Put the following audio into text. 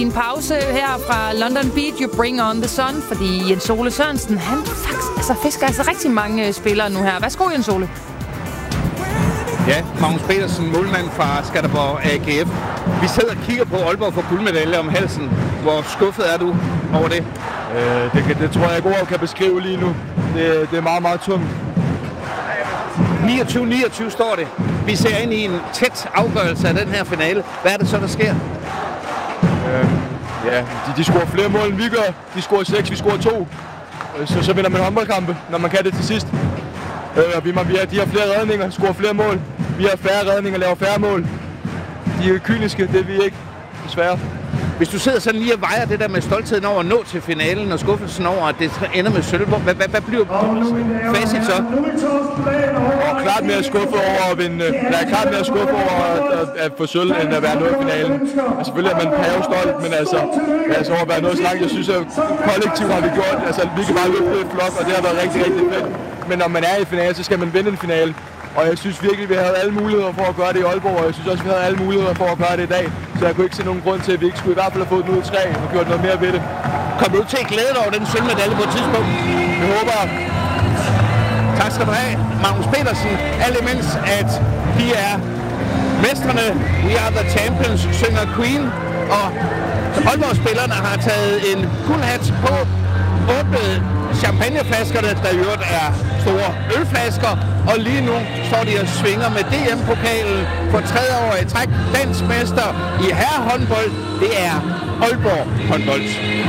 En pause her fra London Beat, You Bring On The Sun, fordi Jens Ole Sørensen, han faktisk fisker rigtig mange spillere nu her. Værsgo, Jens Ole. Ja, Magnus Petersen, målmand fra Skanderborg AGF. Vi sidder og kigger på Aalborg for guldmedalje om halsen. Hvor skuffet er du over det? Det tror jeg godt kan beskrive lige nu. Det er meget, meget tungt. 29-29 står det. Vi ser ind i en tæt afgørelse af den her finale. Hvad er det så, der sker? De scorer flere mål, end vi gør. De scorer 6, vi scorer 2. Så vinder man håndboldkampe, når man kan det til sidst. De har flere redninger, scorer flere mål. Vi har færre redninger, laver færre mål. De er kyniske, det er vi ikke, desværre. Hvis du sidder sådan lige og vejer det der med stoltheden over at nå til finalen og skuffelsen over, at det ender med sølv, hvad bliver facit så? Klart mere skuffet over at vinde. Jeg er klart mere skuffet over at få sølv, end at være noget i finalen. Selvfølgelig er man pavestolt, men altså over at være noget så langt. Jeg synes, at kollektivt har vi gjort. Altså, vi kan bare løfte et flok, og det har været rigtig, rigtig fedt. Men når man er i finale, så skal man vinde en finale. Og jeg synes virkelig, vi havde alle muligheder for at gøre det i Aalborg, og jeg synes også, vi havde alle muligheder for at gøre det i dag. Så jeg kunne ikke se nogen grund til, at vi ikke skulle i hvert fald have fået den ud af 3 og gjort noget mere ved det. Kommer du til at glæde dig over den sølvmedalje på et tidspunkt? Det håber jeg. Tak skal du have, Magnus Petersen. Alt imens, at de er mestrene, We Are The Champions, synger Queen, og Aalborg-spillerne har taget en guldhat på, åbnet champagneflaskerne, der i øvrigt er store ølflasker, og lige nu står de og svinger med DM-pokalen for 3. år i træk. Dansk mester i herrehåndbold, det er Aalborg håndbold.